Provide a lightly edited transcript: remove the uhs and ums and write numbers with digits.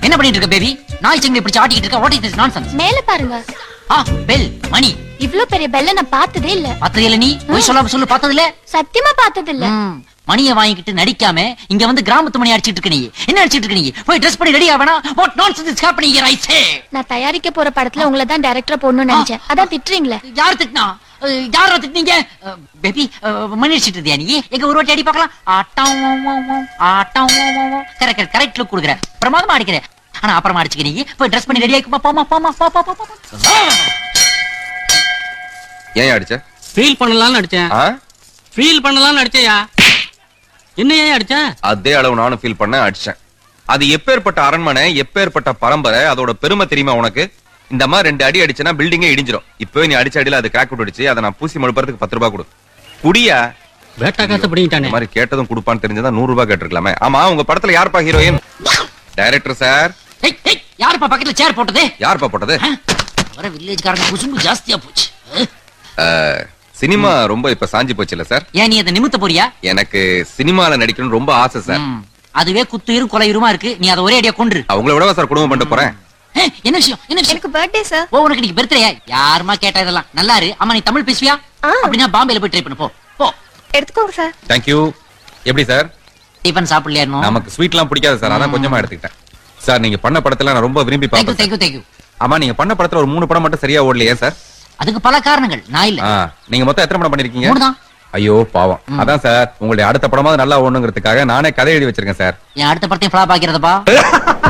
என்ன பண்ணிட்டு இருக்க பேபி? நாய் சங்கிலி பிடிச்சு ஆட்டிட்டு இருக்க. What is this nonsense? மேல பாருங்க. பெல் மணி. இவ்ளோ பெரிய பெல்ல நான் பார்த்ததே இல்ல. பார்த்ததே இல்ல? நீ போய் சொல்லாம சொல்லு. பார்த்தது இல்ல? சத்தியமா பார்த்தது இல்ல. மணியை வாங்கிட்டு நடிக்காம இங்க வந்து கிராமத்து மணி அடிச்சிட்டு இருக்க நீ. என்ன அடிச்சிட்டு இருக்க நீ? போய் ட்ரெஸ் பண்ணி ready ஆவனா? What nonsense is happening here I சே. நான் தயாரிக்க போற படத்துல உங்களை தான் டைரக்டரா போடணும்னு நினைச்சேன். அதான் திட்டுறீங்களே. யார் திட்டினா? யார திட்டினீங்க? பேபி மணி அடிச்சிட்டு இருந்தியா நீ? எங்க ஒரு வாட்டி அடி பார்க்கலாம். ஆட்டம் ஆட்டம். கரெக்ட் கரெக்ட் லுக் கொடுக்குற. பிரமாதமா அடிக்கிற. ஆனா அப்புறமா அடிச்சுக்க நீ. போய் ட்ரெஸ் பண்ணி ரெடி ஆயிக்குமா. போமா போமா போ போ போ. ஏன் அடிச்ச? ஃபீல் பண்ணலாம்னு அடிச்சேன். ஃபீல் பண்ணலாம்னு அடிச்சேயா? என்ன ஏன் அடிச்ச? அதே அளவு நானும் ஃபீல் பண்ண அடிச்சேன். அது எப்பேற்பட்ட அரண்மனை, எப்பேற்பட்ட பரம்பரை, அதோட பெருமை தெரியுமா உனக்கு? இந்த மாதிரி 2 அடி அடிச்சனா பில்டிங்கே இடிஞ்சிரும். இப்பவே நீ அடிச்ச அடியில அது கிராக் விட்டுடுச்சு. அதை நான் பூசி மழுப்புறதுக்கு 10 ரூபாய் கொடு. குடியா? வேட்டா காசு பிடிங்கிட்டானே. இந்த மாதிரி கேட்டதும் கொடுப்பான்னு தெரிஞ்சதா 100 ரூபாய் கேட்டிருக்கலாமே. ஆமா, உங்க படத்துல யாருப்பா ஹீரோயின்? Director sir. யாருப்பா பக்கத்துல சேர் போட்டது? யாருப்பா போட்டது? வர வில்லேஜ்காரங்க குசும்பு ஜாஸ்தியா போச்சு. சினிமா ரொம்ப இப்ப சாஞ்சி போச்சுல சார். ஏன் நீ அதை நிமித்த போறியா? எனக்கு சினிமால நடிக்கணும் ரொம்ப ஆசை சார். அதுவே குத்துயிரும் கொலையுருமா இருக்கு. நீ அதை ஒரே அடியா கொன்று. அவங்கள விடவா சார் குடும்பம் பண்ணிட்டு போறேன். என்ன விஷயம்? என்ன விஷயம்? எனக்கு பர்த்டே சார். ஓ, உனக்கு இன்னைக்கு பர்த்டேயா? யாருமா கேட்டா இதெல்லாம்? நல்லா இரு. அம்மா நீ தமிழ் பேசுவியா? அப்படின்னா பாம்பேல போய் ட்ரை பண்ணு. போ போ. எடுத்துக்கோங்க சார். Thank you. எப்படி சார்? டிபன் சாப்பிடலையா? நமக்கு ஸ்வீட்லாம் பிடிக்காது சார். அதான் கொஞ்சமா எடுத்துக்கிட்டேன். சார் நீங்க பண்ண படத்துல நான் ரொம்ப விரும்பி பார்த்தேன். Thank you. ஆமா, நீங்க பண்ண படத்துல ஒரு 3 படம் மட்டும் சரியா ஓடலையே சார்? அதுக்கு பல காரணங்கள். நான் இல்ல. நீங்க மொத்தம் எத்தனை படம் பண்ணிருக்கீங்க? 3 தான். ஐயோ பாவம். அதான் சார், உங்களுடைய அடுத்த படமாவது நல்லா ஓடணுங்கிறதுக்காக நானே கதை எழுதி வச்சிருக்கேன் சார். என் அடுத்த படத்தையும் ஃபிளாப் ஆக்கிறதப்பா.